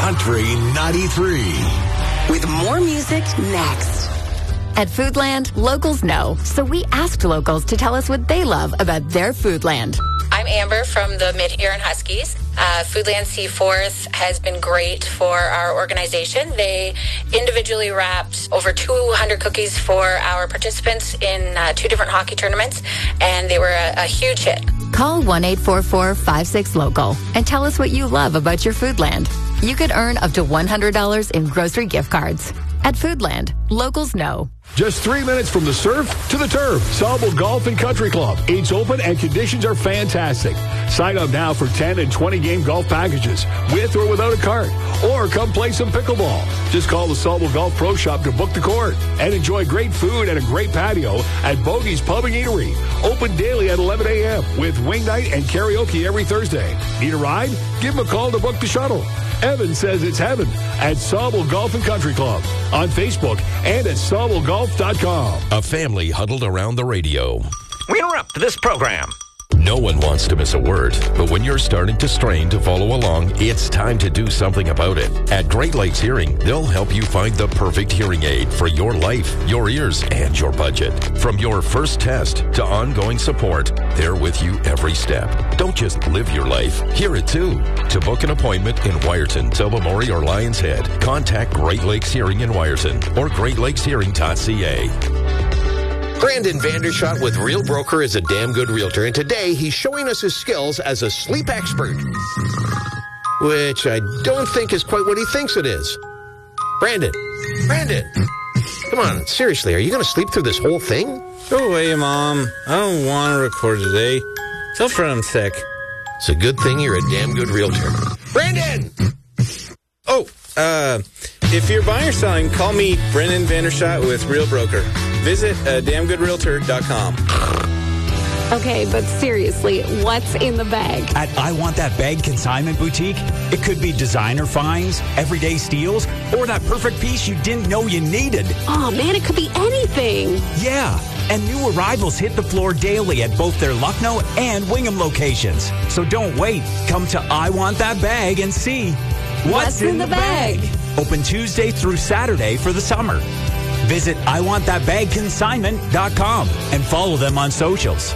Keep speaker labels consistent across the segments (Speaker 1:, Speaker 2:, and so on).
Speaker 1: Country 93.
Speaker 2: With more music next.
Speaker 3: At Foodland, locals know, so we asked locals to tell us what they love about their Foodland.
Speaker 4: I'm Amber from the Mid-Huron Huskies. Foodland Seaforth has been great for our organization. They individually wrapped over 200 cookies for our participants in 2 different hockey tournaments, and they were a huge hit.
Speaker 3: Call 1-844-56-LOCAL and tell us what you love about your Foodland. You could earn up to $100 in grocery gift cards. At Foodland, locals know.
Speaker 5: Just 3 minutes from the surf to the turf. Sauble Golf and Country Club. It's open and conditions are fantastic. Sign up now for 10 and 20 game golf packages with or without a cart. Or come play some pickleball. Just call the Sauble Golf Pro Shop to book the court. And enjoy great food and a great patio at Bogey's Pub and Eatery. Open daily at 11 a.m. with wing night and karaoke every Thursday. Need a ride? Give them a call to book the shuttle. Evan says it's heaven at Sauble Golf and Country Club on Facebook and at SaubleGolf.com.
Speaker 6: A family huddled around the radio.
Speaker 7: We interrupt this program.
Speaker 6: No one wants to miss a word, but when you're starting to strain to follow along, it's time to do something about it. At Great Lakes Hearing, they'll help you find the perfect hearing aid for your life, your ears, and your budget. From your first test to ongoing support, they're with you every step. Don't just live your life, hear it too. To book an appointment in Wyerton, Tobermory, or Lions Head, contact Great Lakes Hearing in Wyerton or greatlakeshearing.ca.
Speaker 8: Brandon Vandershot with Real Broker is a damn good realtor, and today he's showing us his skills as a sleep expert, which I don't think is quite what he thinks it is. Brandon, come on, seriously, are you going to sleep through this whole thing?
Speaker 9: Go away, Mom. I don't want to record today. Tell Fred I'm sick.
Speaker 8: It's a good thing you're a damn good realtor. Brandon!
Speaker 9: Oh, if you're buying or selling, call me, Brendan Vandershot with Real Broker. Visit damngoodrealtor.com.
Speaker 10: Okay, but seriously, what's in the bag?
Speaker 11: At I Want That Bag Consignment Boutique, it could be designer finds, everyday steals, or that perfect piece you didn't know you needed.
Speaker 10: Oh, man, it could be anything.
Speaker 11: Yeah, and new arrivals hit the floor daily at both their Lucknow and Wingham locations. So don't wait. Come to I Want That Bag and see what's in the bag. Open Tuesday through Saturday for the summer. Visit IWantThatBagConsignment.com and follow them on socials.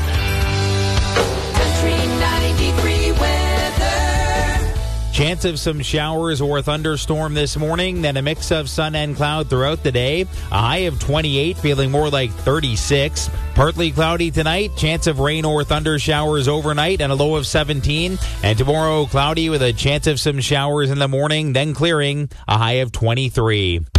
Speaker 12: Country 93 weather.
Speaker 13: Chance of some showers or thunderstorm this morning, then a mix of sun and cloud throughout the day. A high of 28, feeling more like 36. Partly cloudy tonight, chance of rain or thunder showers overnight, and a low of 17. And tomorrow, cloudy with a chance of some showers in the morning, then clearing, a high of 23.